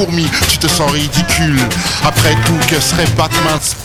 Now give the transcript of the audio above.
fourmi, tu te sens ridicule. Après tout, que serait Batman